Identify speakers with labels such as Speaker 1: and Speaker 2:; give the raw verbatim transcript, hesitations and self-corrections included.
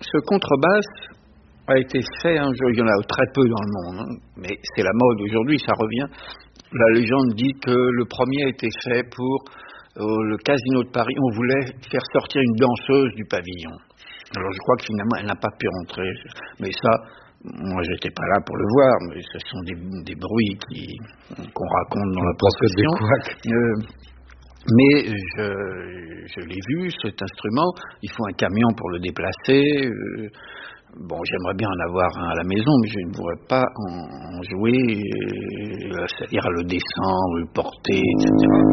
Speaker 1: ce contrebasse a été fait, hein, il y en a très peu dans le monde, hein, mais c'est la mode aujourd'hui, ça revient. La légende dit que le premier a été fait pour euh, le Casino de Paris. On voulait faire sortir une danseuse du pavillon. Alors je crois que finalement elle n'a pas pu rentrer, mais ça, moi j'étais pas là pour le voir, mais ce sont des, des bruits qui, qu'on raconte dans on la profession. Euh, mais je, je l'ai vu, cet instrument, il faut un camion pour le déplacer. Euh, bon, j'aimerais bien en avoir un à la maison, mais je ne pourrais pas en, en jouer, euh, c'est-à-dire à le descendre, le porter, et cetera.